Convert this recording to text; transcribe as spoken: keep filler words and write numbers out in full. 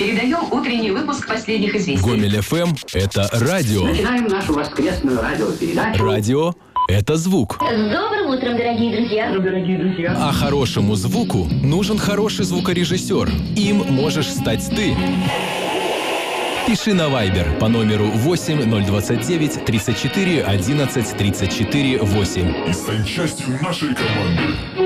Передаем утренний выпуск последних известий. Гомель эф эм – это радио. Начинаем нашу воскресную радиопередачу. Радио – это звук. С добрым утром, дорогие друзья. Дорогие друзья. А хорошему звуку нужен хороший звукорежиссер. Им можешь стать ты. Пиши на Viber по номеру восемь ноль двадцать девять тридцать четыре одиннадцать тридцать четыре восемь. И стань частью нашей команды.